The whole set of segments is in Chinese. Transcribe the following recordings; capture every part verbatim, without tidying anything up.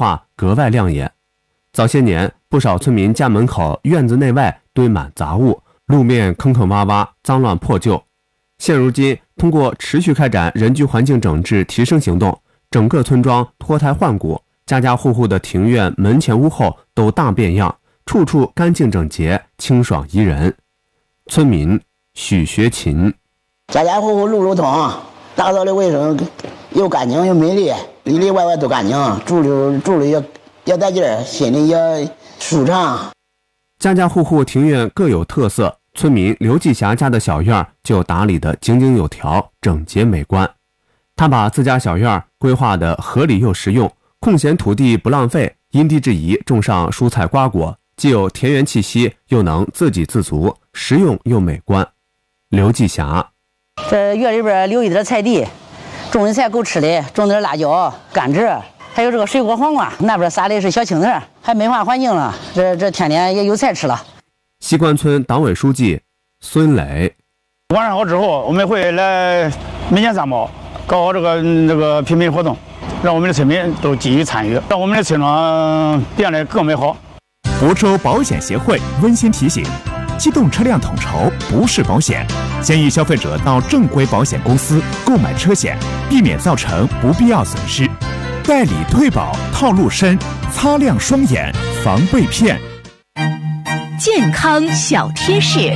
化格外亮眼。早些年，不少村民家门口、院子内外堆满杂物，路面坑坑洼洼，脏乱破旧。现如今，通过持续开展人居环境整治提升行动，整个村庄脱胎换骨，家家户户的庭院、门前屋后都大变样，处处干净整洁，清爽宜人。村民许学勤： 家家户户路路通，打扫的卫生又干净又美丽，里里外外都干净，住着住着也也带劲儿，心里也舒畅。 家家户户庭院各有特色，村民刘继霞家的小院就打理得井井有条，整洁美观。他把自家小院规划得合理又实用，空闲土地不浪费，因地制宜种上蔬菜瓜果，既有田园气息，又能自给自足，实用又美观。刘继霞： 这院里边留一点菜地，种的菜够吃的，种点辣椒、甘蔗，还有这个水果黄瓜，那边撒的是小青菜，还美化环境了，这这天天也有菜吃了。 西关村党委书记孙磊： 晚上好之后，我们会来每年三包搞好这个这个品品活动，让我们的村民都积极参与，让我们的村庄变得更美好。 亳州保险协会温馨提醒：机动车辆统筹不是保险，建议消费者到正规保险公司购买车险，避免造成不必要损失。代理退保套路深，擦亮双眼防被骗。 健康小贴士。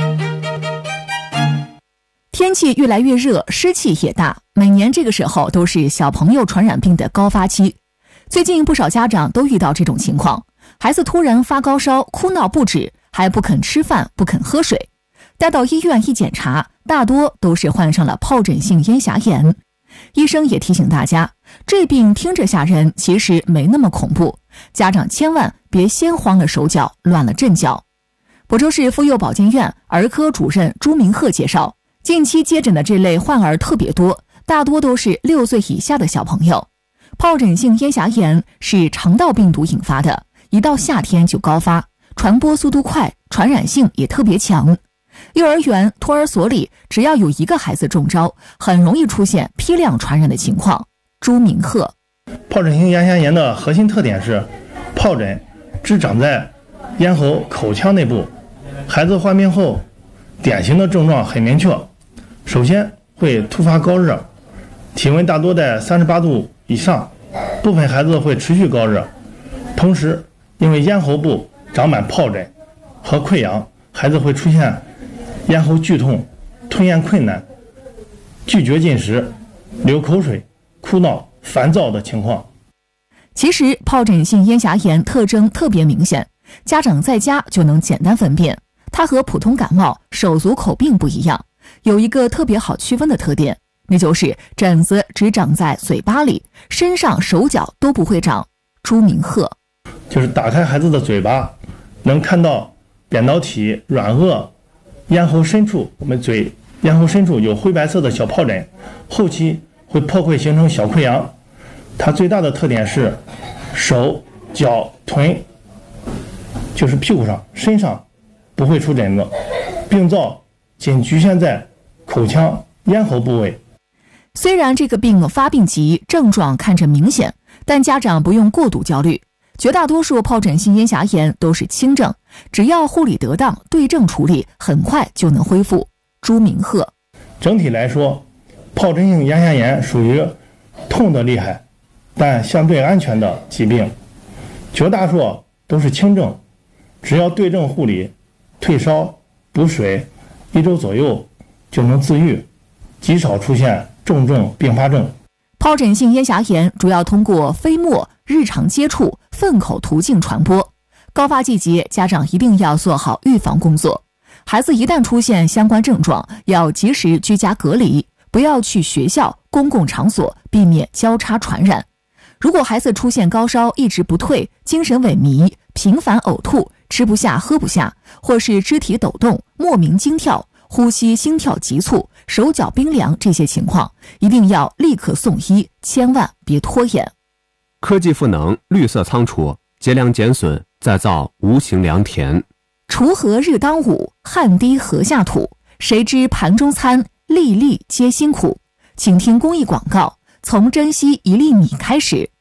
天气越来越热，湿气也大，每年这个时候都是小朋友传染病的高发期。最近不少家长都遇到这种情况，孩子突然发高烧，哭闹不止，还不肯吃饭，不肯喝水。带到医院一检查，大多都是患上了疱疹性咽峡炎。医生也提醒大家，这病听着吓人，其实没那么恐怖，家长千万别先慌了手脚，乱了阵脚。亳州市妇幼保健院儿科主任朱明鹤介绍，近期接诊的这类患儿特别多，大多都是六岁以下的小朋友。疱疹性咽峡炎是肠道病毒引发的，一到夏天就高发，传播速度快，传染性也特别强。幼儿园、托儿所里只要有一个孩子中招，很容易出现批量传染的情况。朱明鹤： 疱疹性咽峡炎的核心特点是，疱疹只长在咽喉、口腔内部。孩子患病后，典型的症状很明确，首先会突发高热，体温大多在三十八度以上，部分孩子会持续高热，同时因为咽喉部长满疱疹和溃疡，孩子会出现咽喉剧痛、吞咽困难、拒绝进食、流口水、哭闹、烦躁的情况。 其实疱疹性咽峡炎特征特别明显，家长在家就能简单分辨。它和普通感冒、手足口病不一样，有一个特别好区分的特点，那就是疹子只长在嘴巴里，身上手脚都不会长。朱明鹤： 就是打开孩子的嘴巴，能看到扁桃体、软腭、咽喉深处，我们嘴咽喉深处有灰白色的小疱疹，后期会破溃形成小溃疡。它最大的特点是手、脚、臀，就是屁股上、身上不会出疹子，病灶仅局限在口腔、咽喉部位。 虽然这个病发病急，症状看着明显，但家长不用过度焦虑。绝大多数疱疹性咽峡炎都是轻症，只要护理得当，对症处理，很快就能恢复。朱明鹤： 整体来说，疱疹性咽峡炎属于痛得厉害但相对安全的疾病，绝大数都是轻症，只要对症护理，退烧补水，一周左右就能自愈，极少出现重症并发症。 疱疹性咽峡炎主要通过飞沫、日常接触、粪口途径传播。高发季节，家长一定要做好预防工作。孩子一旦出现相关症状，要及时居家隔离，不要去学校、公共场所，避免交叉传染。如果孩子出现高烧一直不退，精神萎靡，频繁呕吐，吃不下喝不下，或是肢体抖动、莫名惊跳、呼吸心跳急促、手脚冰凉，这些情况一定要立刻送医，千万别拖延。 科技赋能绿色仓储，节粮减损，再造无形良田。 锄禾日当午，汗滴禾下土，谁知盘中餐，粒粒皆辛苦。请听公益广告，从珍惜一粒米开始。